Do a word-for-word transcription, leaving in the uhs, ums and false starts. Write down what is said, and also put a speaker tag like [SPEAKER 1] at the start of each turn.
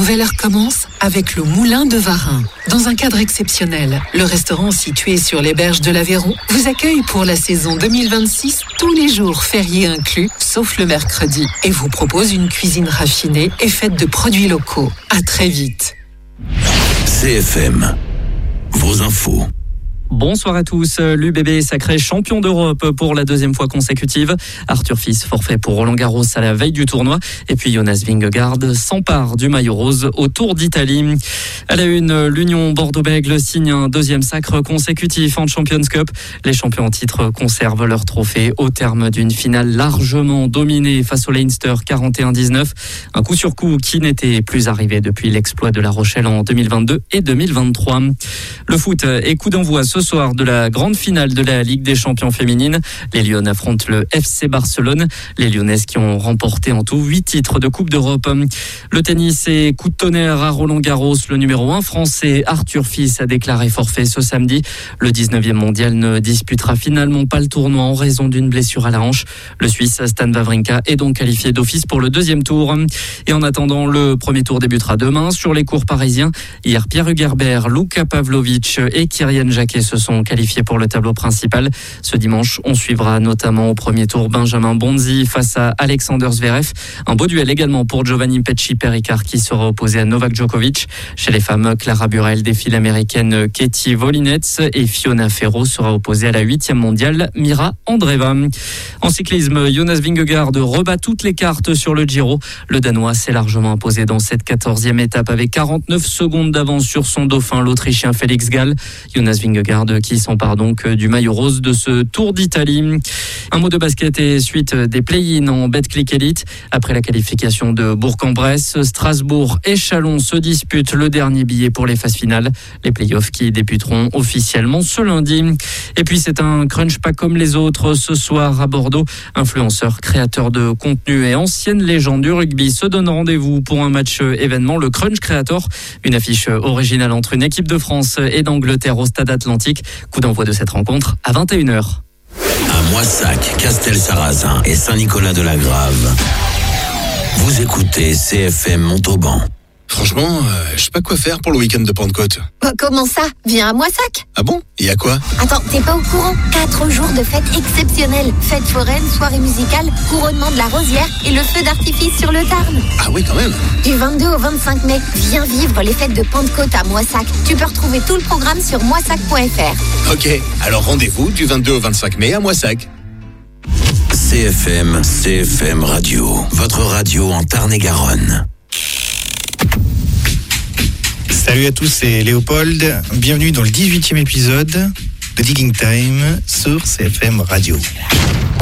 [SPEAKER 1] nouvelle heure commence avec le Moulin de Varin. Dans un cadre exceptionnel, le restaurant situé sur les berges de l'Aveyron vous accueille pour la saison deux mille vingt-six, tous les jours fériés inclus, sauf le mercredi, et vous propose une cuisine raffinée et faite de produits locaux. À très vite.
[SPEAKER 2] C F M, vos infos.
[SPEAKER 3] Bonsoir à tous. L'U B B est sacré champion d'Europe pour la deuxième fois consécutive. Arthur Fils forfait pour Roland Garros à la veille du tournoi. Et puis Jonas Vingegaard s'empare du maillot rose au Tour d'Italie. À la une, l'Union Bordeaux-Bègles signe un deuxième sacre consécutif en Champions Cup. Les champions en titre conservent leur trophée au terme d'une finale largement dominée face au Leinster quarante et un dix-neuf. Un coup sur coup qui n'était plus arrivé depuis l'exploit de La Rochelle en deux mille vingt-deux et deux mille vingt-trois. Le foot est coup d'envoi ce soir de la grande finale de la Ligue des champions féminines. Les Lyonnes affrontent le F C Barcelone. Les Lyonnaises qui ont remporté en tout huit titres de Coupe d'Europe. Le tennis et coup de tonnerre à Roland Garros. Le numéro un français Arthur Fils a déclaré forfait ce samedi. Le dix-neuvième mondial ne disputera finalement pas le tournoi en raison d'une blessure à la hanche. Le Suisse Stan Wawrinka est donc qualifié d'office pour le deuxième tour. Et en attendant, le premier tour débutera demain sur les cours parisiens. Hier, Pierre Hugerbert, Luka Pavlovic et Kyrian Jacquet se sont qualifiés pour le tableau principal. Ce dimanche, on suivra notamment au premier tour Benjamin Bonzi face à Alexander Zverev. Un beau duel également pour Giovanni Pesci-Pericard qui sera opposé à Novak Djokovic. Chez les femmes, Clara Burel défie l'américaine Katie Volinets et Fiona Ferro sera opposée à la huitième mondiale Mira Andreeva. En cyclisme, Jonas Vingegaard rebat toutes les cartes sur le Giro. Le Danois s'est largement imposé dans cette quatorzième étape avec quarante-neuf secondes d'avance sur son dauphin, l'Autrichien Félix Gall. Jonas Vingegaard qui s'empare donc du maillot rose de ce Tour d'Italie. Un mot de basket et suite des play-in en Betclic Elite. Après la qualification de Bourg-en-Bresse, Strasbourg et Chalon se disputent le dernier billet pour les phases finales. Les play-offs qui débuteront officiellement ce lundi. Et puis c'est un crunch pas comme les autres ce soir à Bordeaux. Influenceurs, créateurs de contenu et anciennes légendes du rugby se donnent rendez-vous pour un match événement, le Crunch Creator. Une affiche originale entre une équipe de France et d'Angleterre au Stade Atlantique. Coup d'envoi de cette rencontre à vingt et une heures.
[SPEAKER 2] À Moissac, Castel-Sarrazin et Saint-Nicolas-de-la-Grave. Vous écoutez C F M Montauban.
[SPEAKER 4] Franchement, euh, je sais pas quoi faire pour le week-end de Pentecôte.
[SPEAKER 5] Bah, comment ça? Viens à Moissac.
[SPEAKER 4] Ah bon? Il y a quoi?
[SPEAKER 5] Attends, t'es pas au courant? Quatre jours de fêtes exceptionnelles. Fête foraine, soirée musicale, couronnement de la rosière et le feu d'artifice sur le Tarn.
[SPEAKER 4] Ah oui, quand même.
[SPEAKER 5] Du vingt-deux au vingt-cinq mai, viens vivre les fêtes de Pentecôte à Moissac. Tu peux retrouver tout le programme sur moissac point f r.
[SPEAKER 4] Ok, alors rendez-vous du vingt-deux au vingt-cinq mai à Moissac.
[SPEAKER 2] C F M, C F M Radio, votre radio en Tarn-et-Garonne.
[SPEAKER 6] Salut à tous, c'est Léopold. Bienvenue dans le dix-huitième épisode de Digging Time sur C F M Radio.